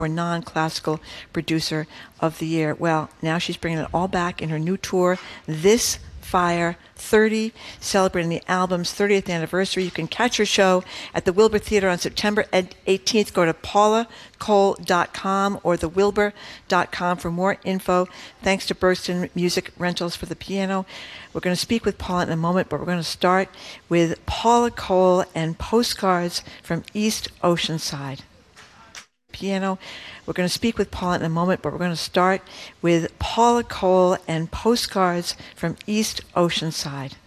or non-classical producer of the year. Well, now she's bringing it all back in her new tour, This Fire 30, celebrating the album's 30th anniversary. You can catch her show at the Wilbur Theater on September 18th. Go to paulacole.com or thewilbur.com for more info. Thanks to Bergsten Music Rentals for the piano. We're going to speak with Paula in a moment, but we're going to start with Paula Cole and Postcards from East Oceanside. Piano. We're going to speak with Paula in a moment, but we're going to start with Paula Cole and Postcards from East Oceanside.